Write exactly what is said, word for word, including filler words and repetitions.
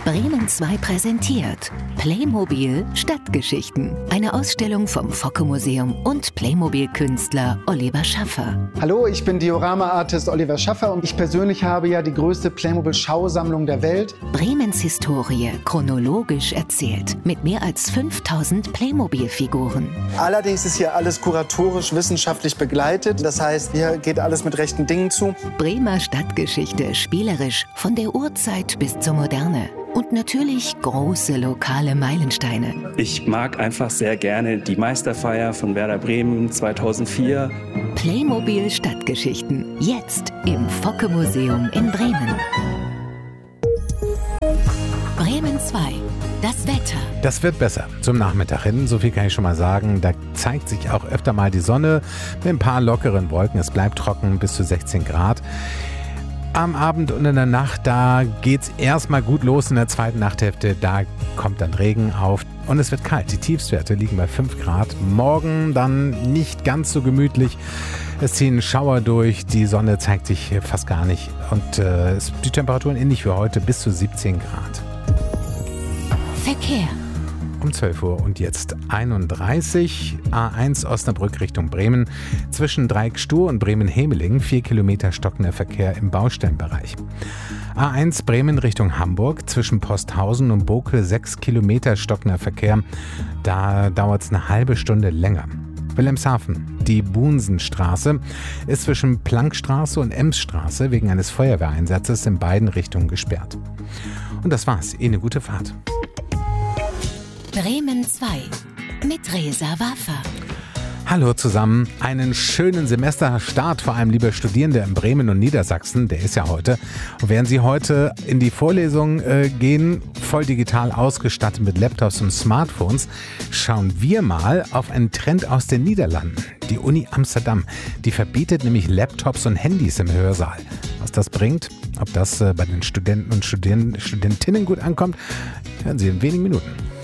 Bremen zwei präsentiert Playmobil Stadtgeschichten. Eine Ausstellung vom Focke-Museum und Playmobil-Künstler Oliver Schaffer. Hallo, ich bin Diorama-Artist Oliver Schaffer und ich persönlich habe ja die größte Playmobil-Schausammlung der Welt. Bremens Historie chronologisch erzählt mit mehr als fünftausend Playmobil-Figuren. Allerdings ist hier alles kuratorisch wissenschaftlich begleitet. Das heißt, hier geht alles mit rechten Dingen zu. Bremer Stadtgeschichte spielerisch von der Urzeit bis zur Moderne. Und natürlich große lokale Meilensteine. Ich mag einfach sehr gerne die Meisterfeier von Werder Bremen zweitausendvier. Playmobil Stadtgeschichten, jetzt im Focke-Museum in Bremen. Bremen zwei, das Wetter. Das wird besser zum Nachmittag hin, so viel kann ich schon mal sagen. Da zeigt sich auch öfter mal die Sonne mit ein paar lockeren Wolken. Es bleibt trocken bis zu sechzehn Grad. Am Abend und in der Nacht, da geht's erstmal gut los in der zweiten Nachthälfte. Da kommt dann Regen auf und es wird kalt. Die Tiefstwerte liegen bei fünf Grad. Morgen dann nicht ganz so gemütlich. Es ziehen Schauer durch, die Sonne zeigt sich fast gar nicht. Und äh, die Temperaturen ähnlich wie heute bis zu siebzehn Grad. Verkehr. Um zwölf Uhr und jetzt einunddreißig, A eins Osnabrück Richtung Bremen, zwischen Dreieck-Stur und Bremen-Hemeling, vier Kilometer stockender Verkehr im Baustellenbereich. A eins Bremen Richtung Hamburg, zwischen Posthausen und Boke, sechs Kilometer stockender Verkehr, da dauert es eine halbe Stunde länger. Wilhelmshaven, die Bunsenstraße ist zwischen Plankstraße und Emsstraße wegen eines Feuerwehreinsatzes in beiden Richtungen gesperrt. Und das war's, eh eine gute Fahrt. Bremen zwei mit Reza Waffer. Hallo zusammen, einen schönen Semesterstart, vor allem liebe Studierende in Bremen und Niedersachsen, der ist ja heute. Und während Sie heute in die Vorlesung äh, gehen, voll digital ausgestattet mit Laptops und Smartphones, schauen wir mal auf einen Trend aus den Niederlanden. Die Uni Amsterdam, die verbietet nämlich Laptops und Handys im Hörsaal. Was das bringt, ob das äh, bei den Studenten und Studien- Studentinnen gut ankommt, hören Sie in wenigen Minuten.